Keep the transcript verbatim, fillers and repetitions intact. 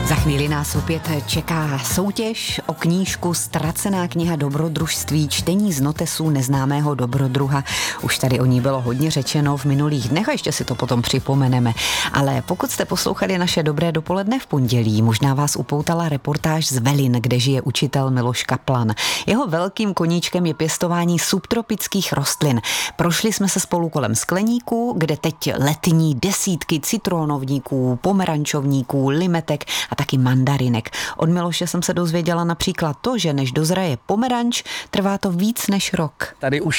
Za chvíli nás opět čeká soutěž o knížku Ztracená kniha dobrodružství, čtení z notesů neznámého dobrodruha. Už tady o ní bylo hodně řečeno v minulých dnech a ještě si to potom připomeneme. Ale pokud jste poslouchali naše Dobré dopoledne v pondělí, možná vás upoutala reportáž z Velin, kde žije učitel Miloš Kaplan. Jeho velkým koníčkem je pěstování subtropických rostlin. Prošli jsme se spolu kolem skleníku, kde teď letní desítky citronovníků, pomerančovníků, limetek a taky mandarinek. Od Miloše jsem se dozvěděla například to, že než dozraje pomeranč, trvá to víc než rok. Tady už